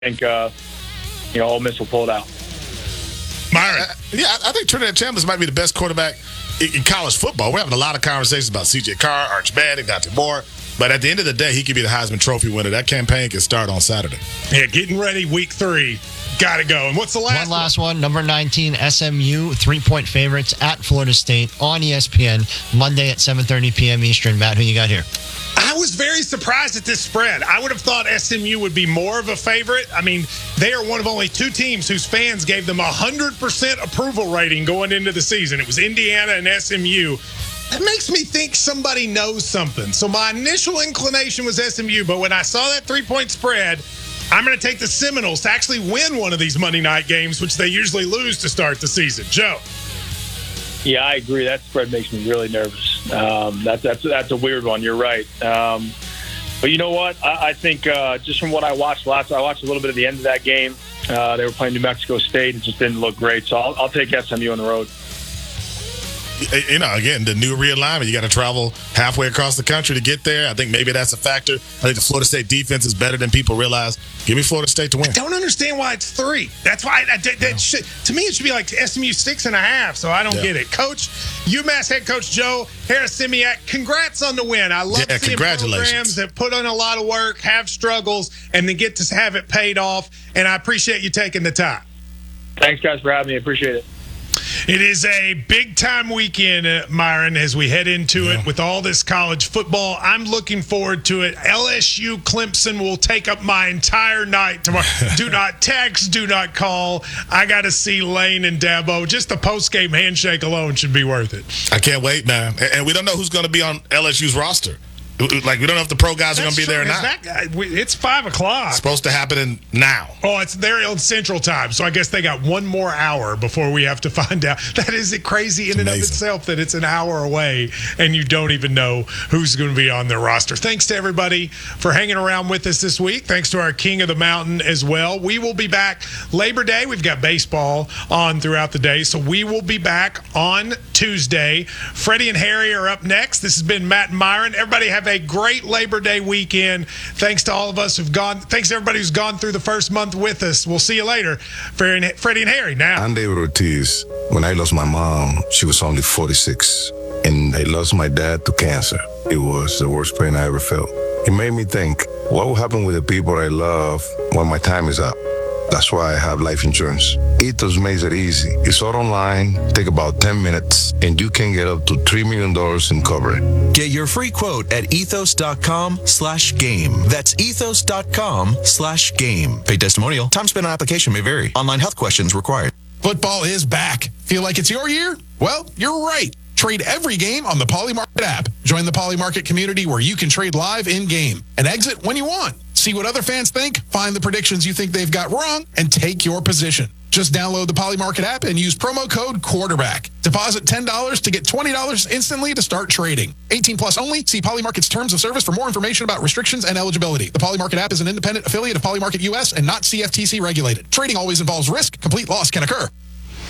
think Ole Miss will pull it out. Myron. I think Trinidad Chambers might be the best quarterback in college football. We're having a lot of conversations about C.J. Carr, Arch Manning, Dante Moore. But at the end of the day, he could be the Heisman Trophy winner. That campaign can start on Saturday. Yeah, getting ready, week 3. Got to go. And what's the last one? One last one. Number 19, SMU, 3-point favorites at Florida State on ESPN, Monday at 7:30 p.m. Eastern. Matt, who you got here? I was very surprised at this spread. I would have thought SMU would be more of a favorite. I mean, they are one of only 2 teams whose fans gave them 100% approval rating going into the season. It was Indiana and SMU. That makes me think somebody knows something. So my initial inclination was SMU, but when I saw that 3-point spread, I'm going to take the Seminoles to actually win one of these Monday night games, which they usually lose to start the season. Joe. Yeah, I agree. That spread makes me really nervous. That's a weird one. You're right. But you know what? I think just from what I watched I watched a little bit of the end of that game. They were playing New Mexico State. It just didn't look great. So I'll take SMU on the road. Again, the new realignment, you got to travel halfway across the country to get there. I think maybe that's a factor. I think the Florida State defense is better than people realize. Give me Florida State to win. I don't understand why it's 3. That's why to me it should be like SMU 6.5. So I don't get it. Coach, UMass head coach Joe Harris-Simiak, congrats on the win. I love seeing programs that put in a lot of work, have struggles, and then get to have it paid off. And I appreciate you taking the time. Thanks, guys, for having me. Appreciate it. It is a big-time weekend, Myron, as we head into it with all this college football. I'm looking forward to it. LSU Clemson will take up my entire night tomorrow. Do not text, do not call. I got to see Lane and Dabo. Just the post-game handshake alone should be worth it. I can't wait, man. And we don't know who's going to be on LSU's roster. Like, we don't know if the pro guys are going to be there or not. It's 5 o'clock. It's supposed to happen now. Oh, it's there on Central Time. So I guess they got one more hour before we have to find out. That is crazy in and of itself that it's an hour away and you don't even know who's going to be on their roster. Thanks to everybody for hanging around with us this week. Thanks to our King of the Mountain as well. We will be back Labor Day. We've got baseball on throughout the day. So we will be back on Tuesday. Freddie and Harry are up next. This has been Matt and Myron. Everybody have a great Labor Day weekend. Thanks to all of us thanks to everybody who's gone through the first month with us. We'll see you later. Freddie and Harry now. I'm David Ortiz. When I lost my mom, she was only 46. And I lost my dad to cancer. It was the worst pain I ever felt. It made me think, what will happen with the people I love when my time is up? That's why I have life insurance. Ethos makes it easy. It's all online, take about 10 minutes, and you can get up to $3 million in coverage. Get your free quote at ethos.com/game. That's ethos.com/game. Paid testimonial. Time spent on application may vary. Online health questions required. Football is back. Feel like it's your year? Well, you're right. Trade every game on the Polymarket app. Join the Polymarket community where you can trade live in-game and exit when you want. See what other fans think, find the predictions you think they've got wrong, and take your position. Just download the Polymarket app and use promo code QUARTERBACK. Deposit $10 to get $20 instantly to start trading. 18 plus only. See Polymarket's terms of service for more information about restrictions and eligibility. The Polymarket app is an independent affiliate of Polymarket US and not CFTC regulated. Trading always involves risk. Complete loss can occur.